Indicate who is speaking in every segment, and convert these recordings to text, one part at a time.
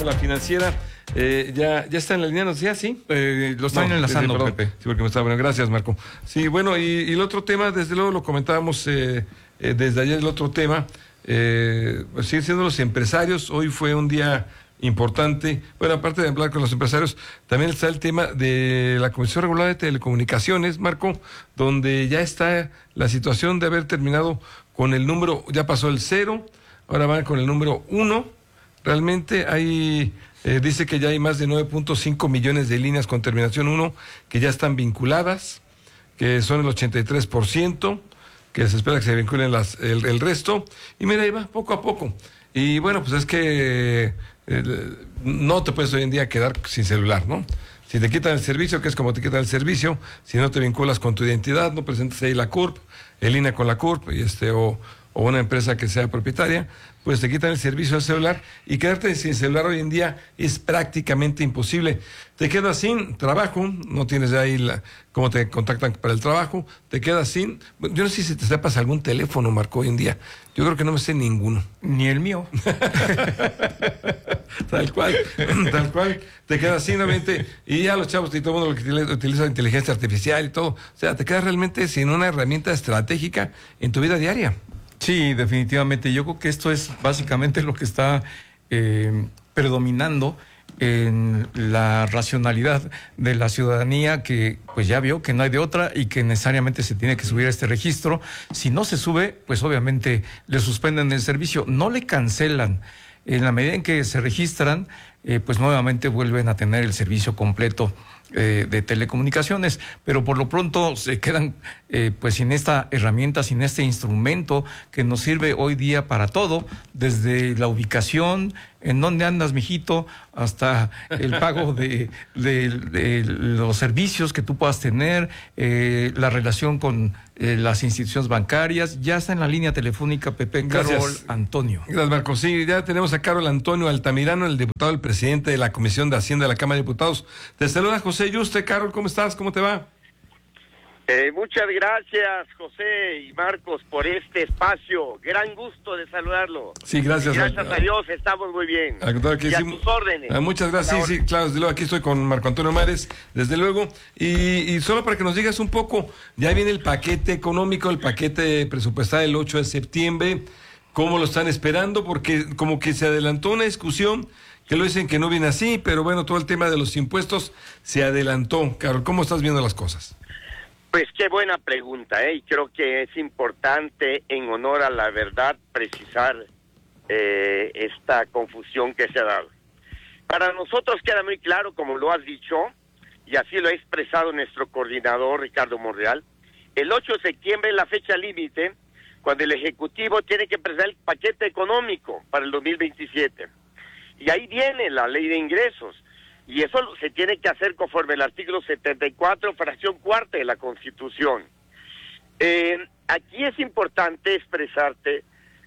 Speaker 1: como La Financiera. Ya está en la línea, ¿no? ¿Sí?
Speaker 2: Lo están enlazando,
Speaker 1: perdón.
Speaker 2: Pepe.
Speaker 1: Sí, porque me estaba... Bueno, gracias, Marco. Sí, bueno, y el otro tema, desde luego lo comentábamos desde ayer, el otro tema, pues siguen siendo los empresarios. Hoy fue un día importante. Bueno, aparte de hablar con los empresarios, también está el tema de la Comisión Regular de Telecomunicaciones, Marco, donde ya está la situación de haber terminado con el número, ya pasó el 0, ahora van con el número 1. Realmente hay, dice que ya hay más de 9.5 millones de líneas con terminación 1 que ya están vinculadas, que son el 83%, que se espera que se vinculen el resto. Y mira, ahí va, poco a poco. Y bueno, pues es que no te puedes hoy en día quedar sin celular, ¿no? Si te quitan el servicio, que es como te quitan el servicio, si no te vinculas con tu identidad, no presentas ahí la CURP, el INE con la CURP, o una empresa que sea propietaria, pues te quitan el servicio del celular, y quedarte sin celular hoy en día es prácticamente imposible. Te quedas sin trabajo, no tienes ahí cómo te contactan para el trabajo, te quedas sin... Yo no sé si te sepas algún teléfono, Marco, hoy en día. Yo creo que no me sé ninguno.
Speaker 2: Ni el mío.
Speaker 1: Tal cual. Te quedas sin, obviamente, y ya los chavos y todo el mundo utiliza inteligencia artificial y todo. O sea, te quedas realmente sin una herramienta estratégica en tu vida diaria.
Speaker 2: Sí, definitivamente. Yo creo que esto es básicamente lo que está predominando en la racionalidad de la ciudadanía, que pues ya vio que no hay de otra y que necesariamente se tiene que subir a este registro. Si no se sube, pues obviamente le suspenden el servicio, no le cancelan. En la medida en que se registran, pues nuevamente vuelven a tener el servicio completo de telecomunicaciones, pero por lo pronto se quedan pues sin esta herramienta, sin este instrumento que nos sirve hoy día para todo, desde la ubicación, en dónde andas, mijito, hasta el pago de los servicios que tú puedas tener, la relación con las instituciones bancarias. Ya está en la línea telefónica, Pepe.
Speaker 1: Gracias.
Speaker 2: Carol Antonio.
Speaker 1: Gracias, Marco. Sí, ya tenemos a Carol Antonio Altamirano, el diputado, el presidente de la Comisión de Hacienda de la Cámara de Diputados. Te saluda José Yuste. Carol, ¿cómo estás? ¿Cómo te va?
Speaker 3: Muchas gracias, José y Marcos, por este espacio. Gran gusto de saludarlo.
Speaker 1: Sí, gracias.
Speaker 3: Y gracias a Dios, estamos muy bien.
Speaker 1: Y
Speaker 3: a tus órdenes.
Speaker 1: Muchas gracias. Sí, claro, desde luego aquí estoy con Marco Antonio Mares, desde luego. Y solo para que nos digas un poco, ya viene el paquete económico, el paquete presupuestal el 8 de septiembre. ¿Cómo lo están esperando? Porque como que se adelantó una discusión, que lo dicen que no viene así, pero bueno, todo el tema de los impuestos se adelantó. Carol, ¿cómo estás viendo las cosas?
Speaker 3: Pues qué buena pregunta, y creo que es importante, en honor a la verdad, precisar esta confusión que se ha dado. Para nosotros queda muy claro, como lo has dicho, y así lo ha expresado nuestro coordinador Ricardo Monreal, el 8 de septiembre es la fecha límite cuando el Ejecutivo tiene que presentar el paquete económico para el 2027. Y ahí viene la ley de ingresos. Y eso se tiene que hacer conforme el artículo 74, fracción cuarta de la Constitución. Aquí es importante expresarte,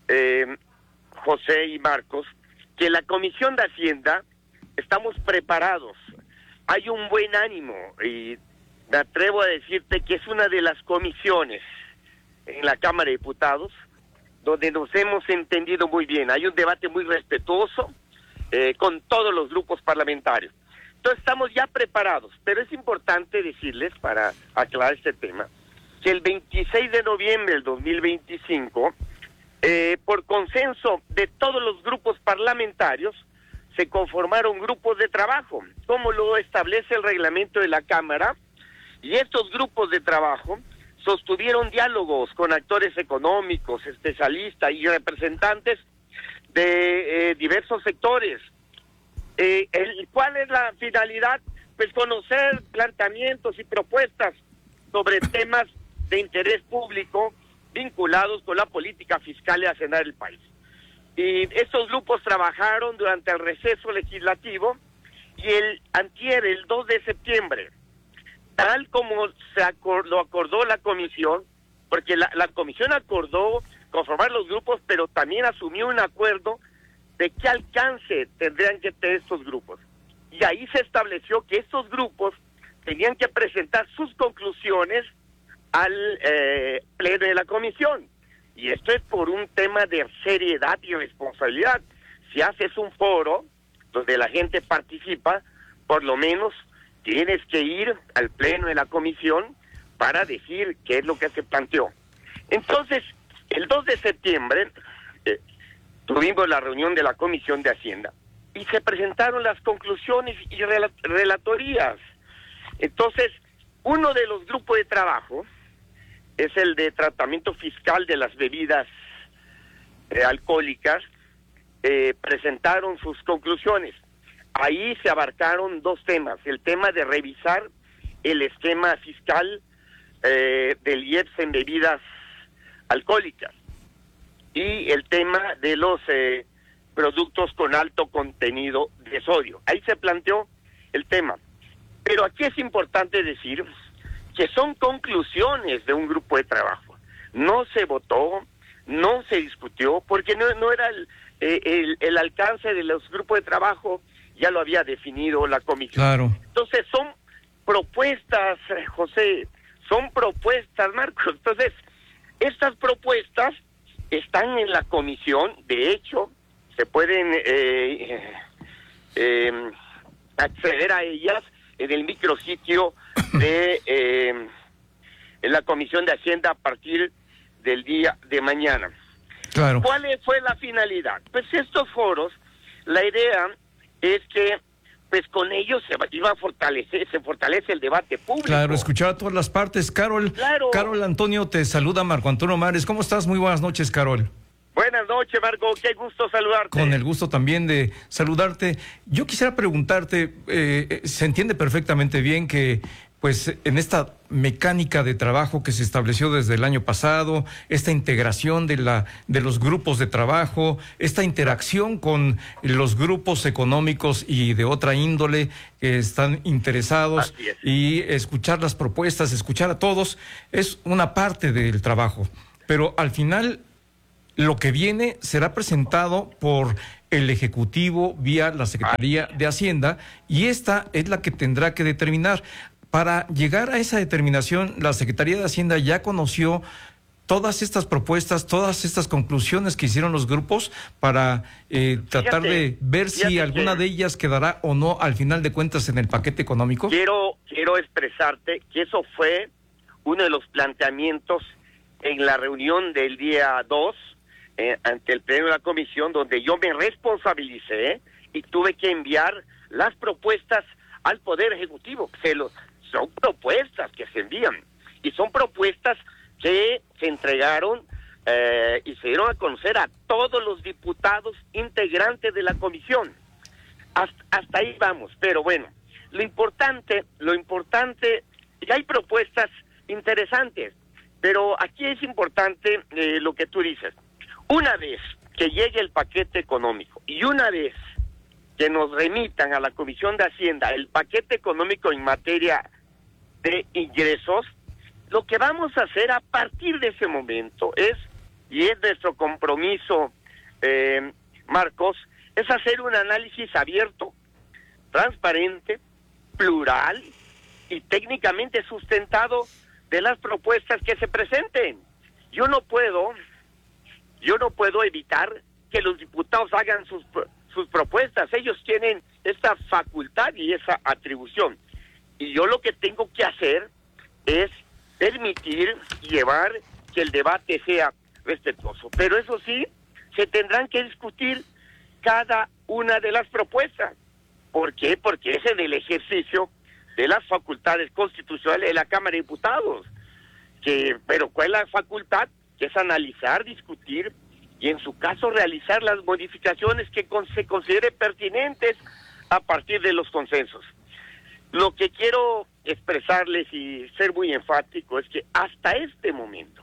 Speaker 3: José y Marcos, que la Comisión de Hacienda estamos preparados. Hay un buen ánimo y me atrevo a decirte que es una de las comisiones en la Cámara de Diputados donde nos hemos entendido muy bien. Hay un debate muy respetuoso con todos los grupos parlamentarios. Entonces estamos ya preparados, pero es importante decirles, para aclarar este tema, que el 26 de noviembre del 2025, por consenso de todos los grupos parlamentarios, se conformaron grupos de trabajo, como lo establece el reglamento de la Cámara, y estos grupos de trabajo sostuvieron diálogos con actores económicos, especialistas y representantes de diversos sectores. ¿Cuál es la finalidad? Pues conocer planteamientos y propuestas sobre temas de interés público vinculados con la política fiscal y hacendaria del país. Y estos grupos trabajaron durante el receso legislativo y el 2 de septiembre, tal como lo acordó la comisión, porque la comisión acordó conformar los grupos, pero también asumió un acuerdo de qué alcance tendrían que tener estos grupos. Y ahí se estableció que estos grupos tenían que presentar sus conclusiones al pleno de la comisión. Y esto es por un tema de seriedad y responsabilidad. Si haces un foro donde la gente participa, por lo menos tienes que ir al pleno de la comisión para decir qué es lo que se planteó. Entonces, el 2 de septiembre tuvimos la reunión de la Comisión de Hacienda y se presentaron las conclusiones y relatorías. Entonces, uno de los grupos de trabajo es el de tratamiento fiscal de las bebidas alcohólicas. Presentaron sus conclusiones. Ahí se abarcaron dos temas: el tema de revisar el esquema fiscal del IEPS en bebidas alcohólicas y el tema de los productos con alto contenido de sodio. Ahí se planteó el tema. Pero aquí es importante decir que son conclusiones de un grupo de trabajo. No se votó, no se discutió, porque no era el alcance de los grupos de trabajo, ya lo había definido la comisión.
Speaker 2: Claro.
Speaker 3: Entonces son propuestas, José, son propuestas, Marcos. Entonces, estas propuestas están en la comisión. De hecho, se pueden acceder a ellas en el micrositio de en la Comisión de Hacienda a partir del día de mañana.
Speaker 2: Claro.
Speaker 3: ¿Cuál fue la finalidad? Pues estos foros, la idea es que pues con ellos se fortalece el debate público.
Speaker 2: Claro, escuchar a todas las partes. Carol,
Speaker 3: Claro.
Speaker 2: Carol Antonio, te saluda Marco Antonio Mares. ¿Cómo estás? Muy buenas noches, Carol.
Speaker 3: Buenas noches, Marco, qué gusto saludarte.
Speaker 2: Con el gusto también de saludarte. Yo quisiera preguntarte, se entiende perfectamente bien que pues en esta mecánica de trabajo que se estableció desde el año pasado, esta integración de los grupos de trabajo, esta interacción con los grupos económicos y de otra índole que están interesados, y escuchar las propuestas, escuchar a todos, es una parte del trabajo. Pero al final, lo que viene será presentado por el Ejecutivo vía la Secretaría de Hacienda, y esta es la que tendrá que determinar. Para llegar a esa determinación, la Secretaría de Hacienda ya conoció todas estas propuestas, todas estas conclusiones que hicieron los grupos para tratar de ver si alguna de ellas quedará o no al final de cuentas en el paquete económico.
Speaker 3: Quiero expresarte que eso fue uno de los planteamientos en la reunión del día 2 ante el pleno de la comisión, donde yo me responsabilicé y tuve que enviar las propuestas al Poder Ejecutivo. Son propuestas que se envían y son propuestas que se entregaron y se dieron a conocer a todos los diputados integrantes de la comisión. Hasta ahí vamos, pero bueno, lo importante, y hay propuestas interesantes, pero aquí es importante lo que tú dices. Una vez que llegue el paquete económico y una vez que nos remitan a la Comisión de Hacienda el paquete económico en materia de ingresos, lo que vamos a hacer a partir de ese momento es nuestro compromiso, Marcos, es hacer un análisis abierto, transparente, plural y técnicamente sustentado de las propuestas que se presenten. Yo no puedo evitar que los diputados hagan sus propuestas. Ellos tienen esta facultad y esa atribución. Y yo lo que tengo que hacer es permitir llevar que el debate sea respetuoso. Pero eso sí, se tendrán que discutir cada una de las propuestas. ¿Por qué? Porque es en el ejercicio de las facultades constitucionales de la Cámara de Diputados. Pero ¿cuál es la facultad? Que es analizar, discutir y en su caso realizar las modificaciones que se considere pertinentes a partir de los consensos. Lo que quiero expresarles y ser muy enfático es que hasta este momento,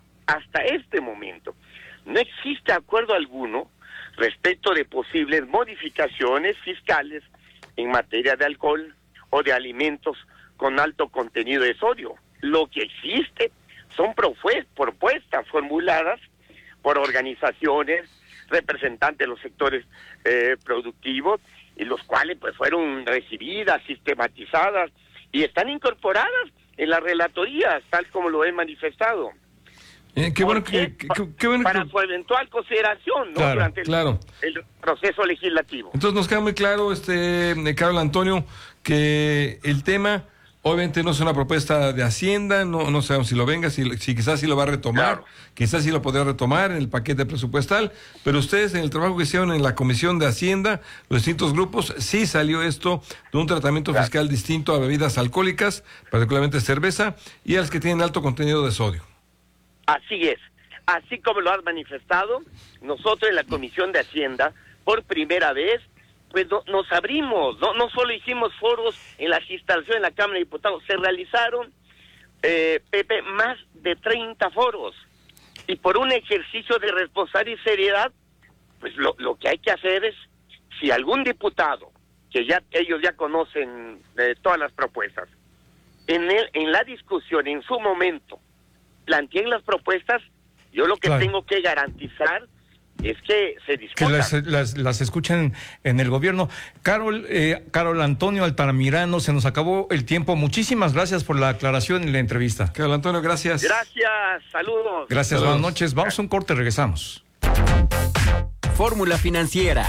Speaker 3: no existe acuerdo alguno respecto de posibles modificaciones fiscales en materia de alcohol o de alimentos con alto contenido de sodio. Lo que existe son propuestas formuladas por organizaciones representantes de los sectores productivos, y los cuales pues fueron recibidas, sistematizadas y están incorporadas en las relatorías, tal como lo he manifestado.
Speaker 1: Qué bueno
Speaker 3: para su eventual consideración, ¿no?
Speaker 1: Claro,
Speaker 3: durante el proceso legislativo.
Speaker 1: Entonces nos queda muy claro, Carol Antonio, que el tema obviamente no es una propuesta de Hacienda, no sabemos si lo venga, si quizás sí lo va a retomar,
Speaker 3: claro.
Speaker 1: Quizás sí lo podrá retomar en el paquete presupuestal, pero ustedes en el trabajo que hicieron en la Comisión de Hacienda, los distintos grupos, sí salió esto de un tratamiento fiscal distinto a bebidas alcohólicas, particularmente cerveza, y a las que tienen alto contenido de sodio.
Speaker 3: Así es, así como lo has manifestado, nosotros en la Comisión de Hacienda, por primera vez, pues nos abrimos, no solo hicimos foros en las instalaciones de la Cámara de Diputados, se realizaron, Pepe, más de 30 foros, y por un ejercicio de responsabilidad y seriedad, pues lo que hay que hacer es, si algún diputado, que ellos ya conocen todas las propuestas, en la discusión, en su momento, planteen las propuestas, yo lo que tengo que garantizar es que se discutan.
Speaker 2: Que las escuchen en el gobierno. Carol Antonio Altamirano, se nos acabó el tiempo. Muchísimas gracias por la aclaración y la entrevista.
Speaker 1: Carol Antonio, gracias.
Speaker 3: Gracias, saludos.
Speaker 2: Gracias, buenas noches. Vamos a un corte, regresamos.
Speaker 4: Fórmula Financiera.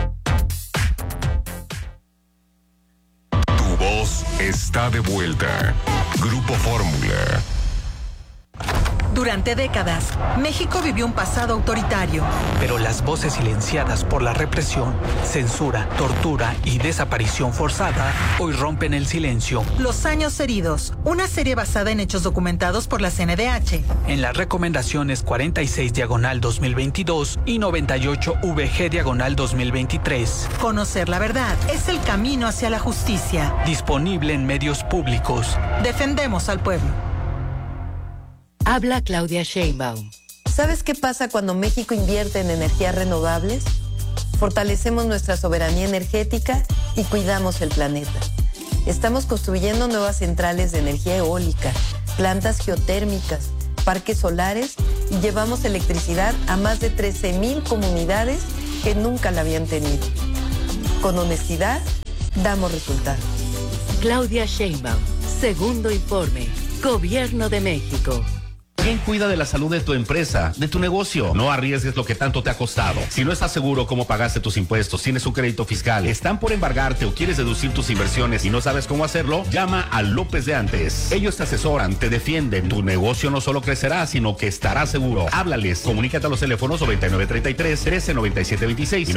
Speaker 5: Tu voz está de vuelta. Grupo Fórmula.
Speaker 6: Durante décadas, México vivió un pasado autoritario.
Speaker 7: Pero las voces silenciadas por la represión, censura, tortura y desaparición forzada hoy rompen el silencio.
Speaker 6: Los años heridos, una serie basada en hechos documentados por la CNDH.
Speaker 7: En las recomendaciones 46/2022 y 98/VG/2023.
Speaker 6: Conocer la verdad es el camino hacia la justicia.
Speaker 7: Disponible en medios públicos.
Speaker 6: Defendemos al pueblo.
Speaker 8: Habla Claudia Sheinbaum.
Speaker 9: ¿Sabes qué pasa cuando México invierte en energías renovables? Fortalecemos nuestra soberanía energética y cuidamos el planeta. Estamos construyendo nuevas centrales de energía eólica, plantas geotérmicas, parques solares y llevamos electricidad a más de 13,000 comunidades que nunca la habían tenido. Con honestidad, damos resultados.
Speaker 8: Claudia Sheinbaum, segundo informe. Gobierno de México.
Speaker 10: ¿Quién cuida de la salud de tu empresa, de tu negocio? No arriesgues lo que tanto te ha costado. Si no estás seguro cómo pagaste tus impuestos, tienes un crédito fiscal, están por embargarte o quieres deducir tus inversiones y no sabes cómo hacerlo, llama a López de Antes. Ellos te asesoran, te defienden. Tu negocio no solo crecerá, sino que estará seguro. Háblales. Comunícate a los teléfonos 9933-139726 y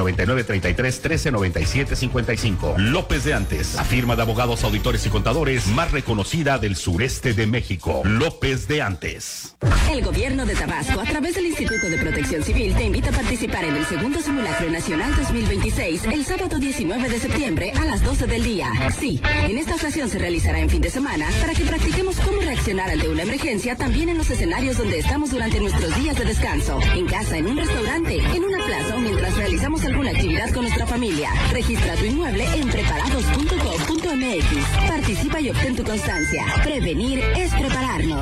Speaker 10: 9933-139755. López de Antes, la firma de abogados, auditores y contadores más reconocida del sureste de México. López de Antes.
Speaker 11: El gobierno de Tabasco, a través del Instituto de Protección Civil, te invita a participar en el segundo simulacro nacional 2026, el sábado 19 de septiembre a las 12 del día. Sí, en esta ocasión se realizará en fin de semana para que practiquemos cómo reaccionar ante una emergencia también en los escenarios donde estamos durante nuestros días de descanso. En casa, en un restaurante, en una plaza o mientras realizamos alguna actividad con nuestra familia. Registra tu inmueble en preparados.gov.mx. Participa y obtén tu constancia. Prevenir es prepararnos.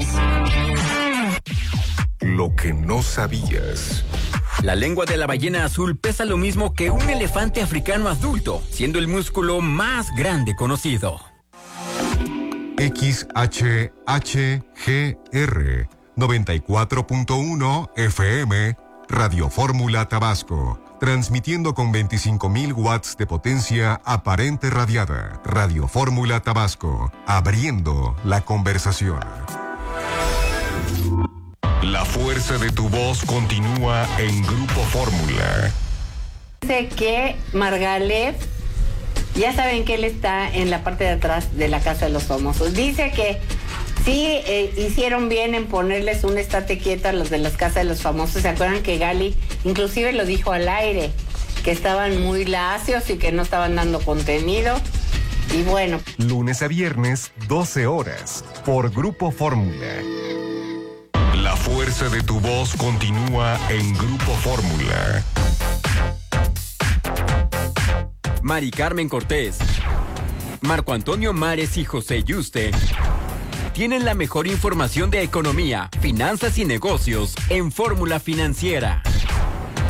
Speaker 5: Lo que no sabías.
Speaker 4: La lengua de la ballena azul pesa lo mismo que un elefante africano adulto, siendo el músculo más grande conocido.
Speaker 5: XHHGR 94.1 FM Radio Fórmula Tabasco. Transmitiendo con 25,000 watts de potencia aparente radiada. Radio Fórmula Tabasco. Abriendo la conversación. La fuerza de tu voz continúa en Grupo Fórmula.
Speaker 12: Dice que Margalef, ya saben que él está en la parte de atrás de la Casa de los Famosos. Dice que sí hicieron bien en ponerles un estate quieto a los de las Casas de los Famosos. ¿Se acuerdan que Gali inclusive lo dijo al aire? Que estaban muy lacios y que no estaban dando contenido. Y bueno.
Speaker 5: Lunes a viernes, 12 horas, por Grupo Fórmula. La fuerza de tu voz continúa en Grupo Fórmula.
Speaker 4: Mari Carmen Cortés, Marco Antonio Mares y José Yuste tienen la mejor información de economía, finanzas y negocios en Fórmula Financiera.